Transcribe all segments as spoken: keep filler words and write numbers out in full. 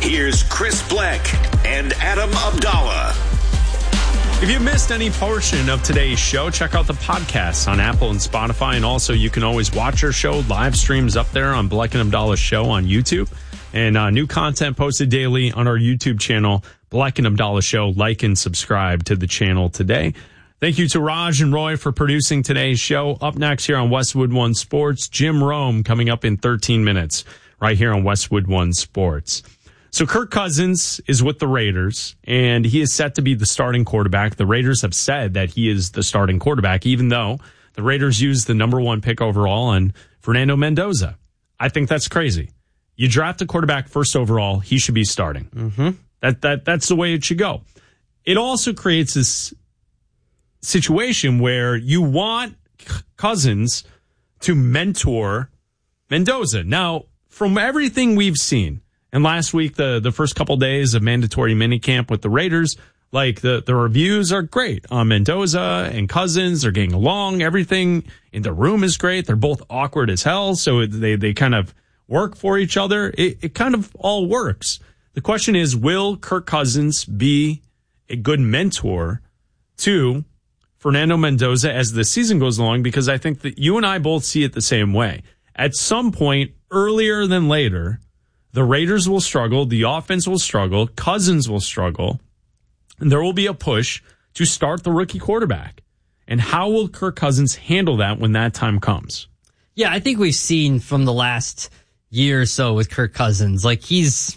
Here's Chris Bleck and Adam Abdallah. If you missed any portion of today's show, check out the podcast on Apple and Spotify. And also, you can always watch our show. Live streams up there on Bleck and Abdallah Show on YouTube. And uh, new content posted daily on our YouTube channel, Bleck and Abdallah Show. Like and subscribe to the channel today. Thank you to Raj and Roy for producing today's show. Up next here on Westwood One Sports, Jim Rome coming up in thirteen minutes right here on Westwood One Sports. So Kirk Cousins is with the Raiders, and he is set to be the starting quarterback. The Raiders have said that he is the starting quarterback, even though the Raiders used the number one pick overall on Fernando Mendoza. I think that's crazy. You draft a quarterback first overall, he should be starting. Mm-hmm. That that that's the way it should go. It also creates this situation where you want Cousins to mentor Mendoza. Now, from everything we've seen, and last week, the, the first couple days of mandatory minicamp with the Raiders, like the, the reviews are great on Mendoza and Cousins. They're getting along. Everything in the room is great. They're both awkward as hell, so they, they kind of work for each other. It, it kind of all works. The question is, will Kirk Cousins be a good mentor to Fernando Mendoza as the season goes along? Because I think that you and I both see it the same way. At some point, earlier than later, the Raiders will struggle, the offense will struggle, Cousins will struggle, and there will be a push to start the rookie quarterback. And how will Kirk Cousins handle that when that time comes? Yeah, I think we've seen from the last year or so with Kirk Cousins, like he's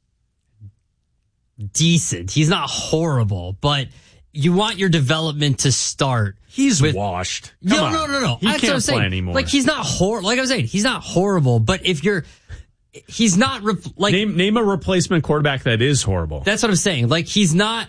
decent. He's not horrible, but you want your development to start. He's with, washed. Come no, on. no, no, no. He That's can't what I'm saying. play anymore. Like he's not hor. Like I was saying, he's not horrible. But if you're, he's not re- like name name a replacement quarterback that is horrible. That's what I'm saying. Like he's not.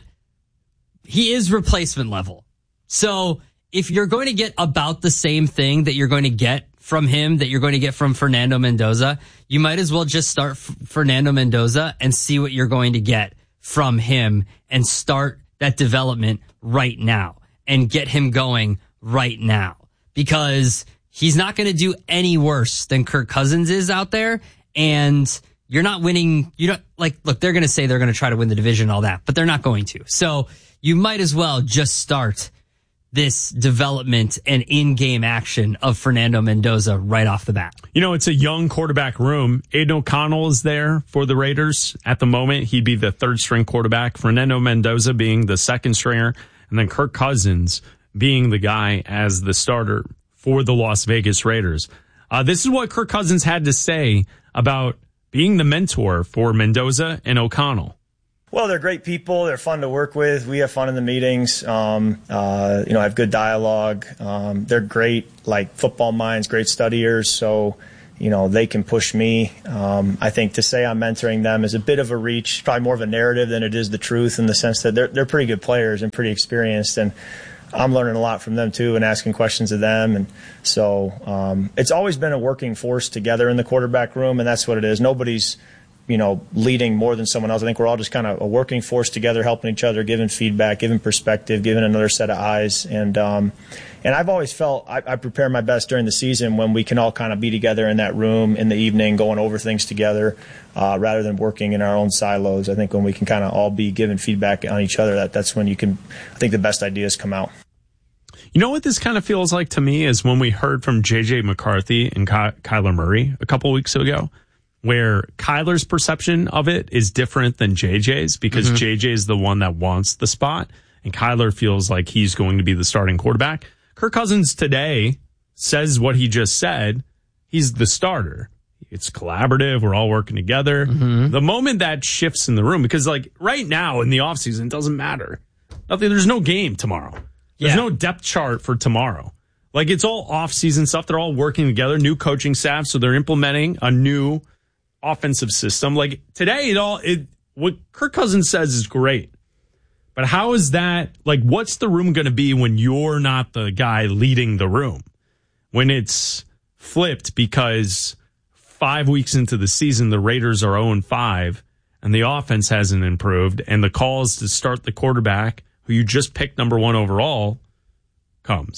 He is replacement level. So if you're going to get about the same thing that you're going to get from him, that you're going to get from Fernando Mendoza, you might as well just start F- Fernando Mendoza and see what you're going to get from him and start that development right now and get him going right now, because he's not going to do any worse than Kirk Cousins is out there. And you're not winning. You don't like, look, they're going to say they're going to try to win the division and all that, but they're not going to. So you might as well just start this development and in-game action of Fernando Mendoza right off the bat. You know, it's a young quarterback room. Aiden O'Connell is there for the Raiders. At the moment, he'd be the third-string quarterback. Fernando Mendoza being the second stringer, and then Kirk Cousins being the guy as the starter for the Las Vegas Raiders. Uh, this is what Kirk Cousins had to say about being the mentor for Mendoza and O'Connell. Well, they're great people. They're fun to work with. We have fun in the meetings. Um, uh, you know, have good dialogue. Um, they're great, like football minds, great studiers. So, you know, they can push me. Um, I think to say I'm mentoring them is a bit of a reach, probably more of a narrative than it is the truth, in the sense that they're they're pretty good players and pretty experienced, and I'm learning a lot from them too and asking questions of them. And so um, it's always been a working force together in the quarterback room, and that's what it is. Nobody's, you know, leading more than someone else. I think we're all just kind of a working force together, helping each other, giving feedback, giving perspective, giving another set of eyes. And um, and I've always felt I, I prepare my best during the season when we can all kind of be together in that room in the evening, going over things together, uh, rather than working in our own silos. I think when we can kind of all be giving feedback on each other, that that's when you can, I think the best ideas come out. You know what this kind of feels like to me is when we heard from J J McCarthy and Ky- Kyler Murray a couple weeks ago, where Kyler's perception of it is different than J J's, because mm-hmm. J J is the one that wants the spot, and Kyler feels like he's going to be the starting quarterback. Kirk Cousins today says what he just said. He's the starter. It's collaborative. We're all working together. Mm-hmm. The moment that shifts in the room, because like right now in the offseason, it doesn't matter. Nothing. There's no game tomorrow. There's yeah. no depth chart for tomorrow. Like, it's all off-season stuff. They're all working together, new coaching staff, so they're implementing a new offensive system. Like, today, it all it what Kirk Cousins says is great. But how is that, like, what's the room going to be when you're not the guy leading the room? When it's flipped because five weeks into the season, the Raiders are oh and five, and the offense hasn't improved, and the calls to start the quarterback, who you just picked number one overall, comes.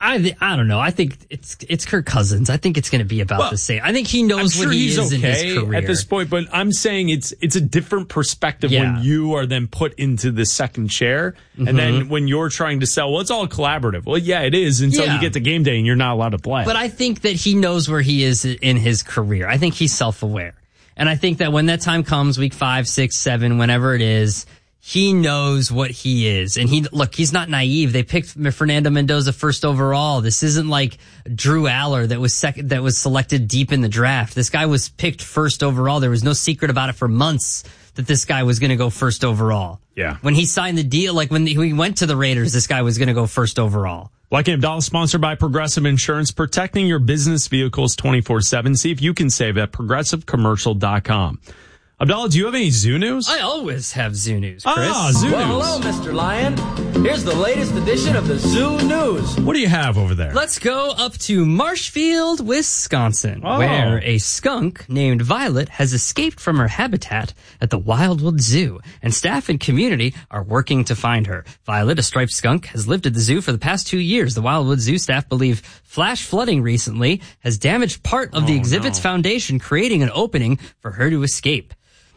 I I don't know. I think it's it's Kirk Cousins. I think it's going to be about well, the same. I think he knows I'm sure what he he's is okay in his career at this point. But I'm saying it's it's a different perspective yeah. when you are then put into the second chair, mm-hmm. and then when you're trying to sell. Well, it's all collaborative. Well, yeah, it is until yeah. you get to game day and you're not allowed to play. But I think that he knows where he is in his career. I think he's self-aware, and I think that when that time comes, week five, six, seven, whenever it is. He knows what he is. And he, look, he's not naive. They picked Fernando Mendoza first overall. This isn't like Drew Aller that was second, that was selected deep in the draft. This guy was picked first overall. There was no secret about it for months that this guy was going to go first overall. Yeah. When he signed the deal, like when he went to the Raiders, this guy was going to go first overall. Black and Abdallah, sponsored by Progressive Insurance, protecting your business vehicles twenty-four seven. See if you can save at progressive commercial dot com. Abdallah, do you have any Zoo news? I always have Zoo news, Chris. Ah, Zoo well, news. hello, Mister Lion. Here's the latest edition of the Zoo News. What do you have over there? Let's go up to Marshfield, Wisconsin, oh. where a skunk named Violet has escaped from her habitat at the Wildwood Zoo, and staff and community are working to find her. Violet, a striped skunk, has lived at the zoo for the past two years. The Wildwood Zoo staff believe flash flooding recently has damaged part of oh, the exhibit's no. foundation, creating an opening for her to escape.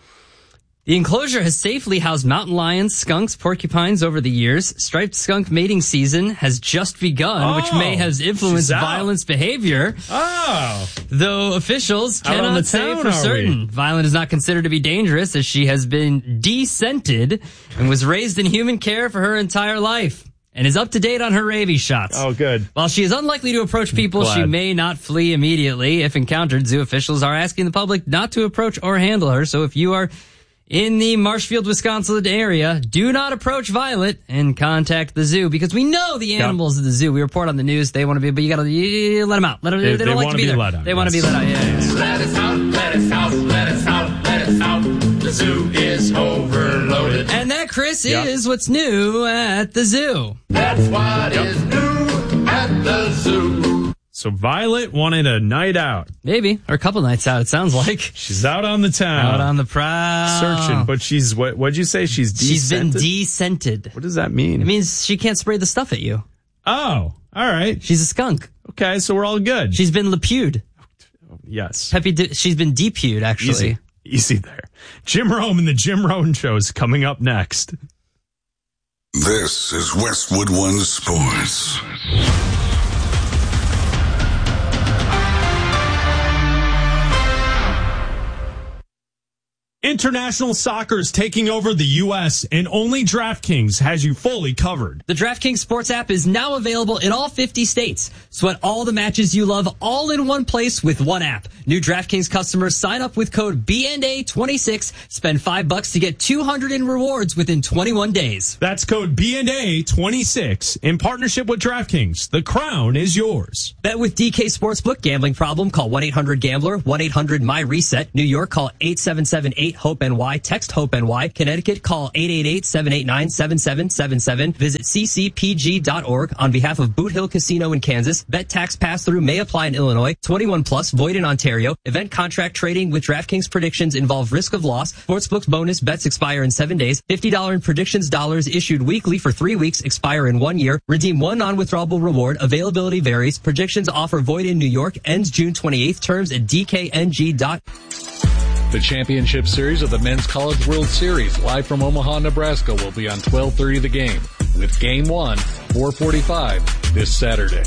The enclosure has safely housed mountain lions, skunks, porcupines over the years. Striped skunk mating season has just begun, oh, which may have influenced violence behavior. Oh. Though officials Out on cannot the say town, for are certain. we? Violet is not considered to be dangerous as she has been descented and was raised in human care for her entire life and is up to date on her rabies shots. Oh, good. While she is unlikely to approach people, Glad. she may not flee immediately. If encountered, zoo officials are asking the public not to approach or handle her. So if you are in the Marshfield, Wisconsin area, do not approach Violet and contact the zoo because we know the animals yep. of the zoo. We report on the news. They want to be, but you gotta you, let them out. Let them, they, they, they don't want like to be, be there. Let out, they yes. want to be let out. Yeah, yeah. Let us out, let us out, let us out, let us out. The zoo is overloaded. And that, Chris, yep. is what's new at the zoo. That's what yep. is new at the zoo. So Violet wanted a night out. Maybe. Or a couple nights out, it sounds like. She's out on the town. Out on the prowl. Searching, but she's, what, what'd you say? She's descented? She's been descented. What does that mean? It means she can't spray the stuff at you. Oh, all right. She's a skunk. Okay, so we're all good. She's been lepewed. Yes. Peppy, de- she's been depued, actually. Easy. Easy there. Jim Rome and the Jim Rohn Show is coming up next. This is Westwood One Sports. International soccer is taking over the U S, and only DraftKings has you fully covered. The DraftKings Sports app is now available in all fifty states. Sweat all the matches you love all in one place with one app. New DraftKings customers sign up with code B N A twenty-six, spend five bucks to get two hundred in rewards within twenty-one days. That's code B N A twenty-six in partnership with DraftKings. The crown is yours. Bet with D K Sportsbook. Gambling problem? Call one eight hundred gambler, one eight hundred my reset. New York, call eight seven seven eight hope N Y. Text HOPE-NY. Connecticut, call eight eight eight, seven eight nine, seven seven seven seven. Visit c c p g dot org on behalf of Boot Hill Casino in Kansas. Bet tax pass-through may apply in Illinois. twenty-one plus, void in Ontario. Event contract trading with DraftKings predictions involve risk of loss. Sportsbook's bonus bets expire in seven days. fifty dollars in predictions dollars issued weekly for three weeks, expire in one year. Redeem one non-withdrawable reward. Availability varies. Predictions offer void in New York. Ends June twenty-eighth. Terms at d k n g dot org. The championship series of the Men's College World Series, live from Omaha, Nebraska, will be on twelve thirty The Game, with Game one, four forty-five, this Saturday.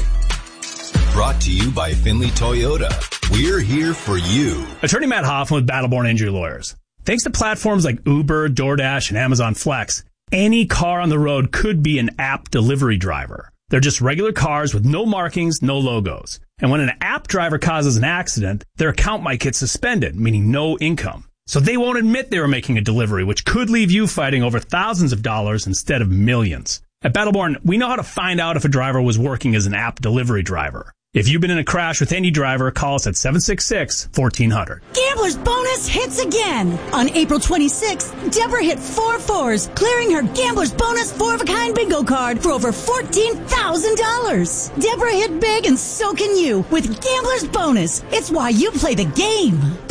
Brought to you by Finley Toyota. We're here for you. Attorney Matt Hoffman with Battleborn Injury Lawyers. Thanks to platforms like Uber, DoorDash, and Amazon Flex, any car on the road could be an app delivery driver. They're just regular cars with no markings, no logos. And when an app driver causes an accident, their account might get suspended, meaning no income. So they won't admit they were making a delivery, which could leave you fighting over thousands of dollars instead of millions. At Battleborn, we know how to find out if a driver was working as an app delivery driver. If you've been in a crash with any driver, call us at seven six six, one four zero zero. Gambler's Bonus hits again. On April twenty-sixth, Deborah hit four fours, clearing her Gambler's Bonus four-of-a-kind bingo card for over fourteen thousand dollars. Deborah hit big and so can you with Gambler's Bonus. It's why you play the game.